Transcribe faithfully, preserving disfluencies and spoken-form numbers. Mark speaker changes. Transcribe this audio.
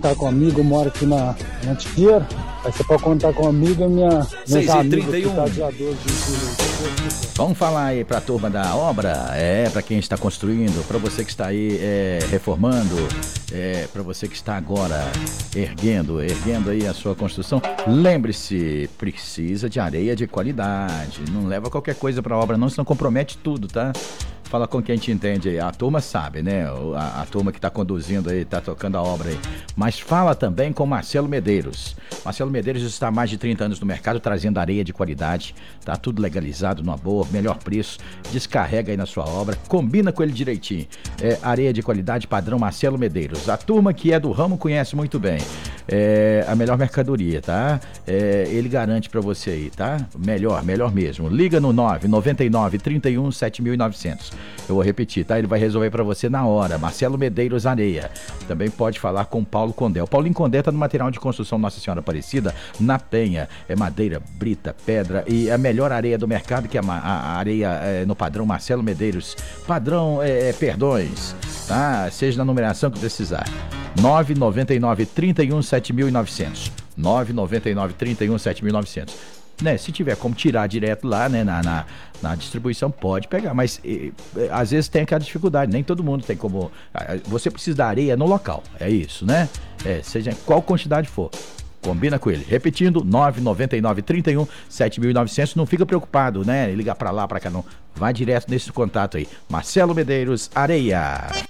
Speaker 1: Tá com um amigo, mora aqui na Mantiqueira. Aí você pode contar com um amigo e minha, meus amigos que tá dia doze de julho.
Speaker 2: Vamos falar aí pra turma da obra, é, pra quem está construindo, pra você que está aí é, reformando, é, pra você que está agora erguendo, erguendo aí a sua construção. Lembre-se, precisa de areia de qualidade, não leva qualquer coisa pra obra não, senão compromete tudo, tá? Fala com quem te entende aí, a turma sabe, né? A, a turma que está conduzindo aí, está tocando a obra aí. Mas fala também com Marcelo Medeiros. Marcelo Medeiros está há mais de trinta anos no mercado, trazendo areia de qualidade. Tá tudo legalizado, numa boa, melhor preço. Descarrega aí na sua obra, combina com ele direitinho. É, areia de qualidade padrão Marcelo Medeiros. A turma que é do ramo conhece muito bem. É a melhor mercadoria, tá? É, ele garante para você aí, tá? Melhor, melhor mesmo. Liga no nove nove nove, trinta e um, sete mil e novecentos. Eu vou repetir, tá? Ele vai resolver para você na hora. Marcelo Medeiros Areia. Também pode falar com Paulo Condé. O Paulinho Condé tá no material de construção Nossa Senhora Aparecida, na Penha. É madeira, brita, pedra e a melhor areia do mercado, que é a, a areia é, no padrão Marcelo Medeiros. Padrão é, é, perdões, tá? Seja na numeração que precisar. nove nove nove, trinta e um, sete mil e novecentos. nove nove nove, trinta e um, sete mil e novecentos. Né, se tiver como tirar direto lá, né, na, na, na distribuição, pode pegar, mas e, e, às vezes tem aquela dificuldade, nem todo mundo tem como. Você precisa da areia no local, é isso, né? É, seja qual quantidade for. Combina com ele. Repetindo, nove nove nove, trinta e um, sete mil e novecentos. Não fica preocupado, né? Ligar pra lá, pra cá, não. Vai direto nesse contato aí. Marcelo Medeiros Areia.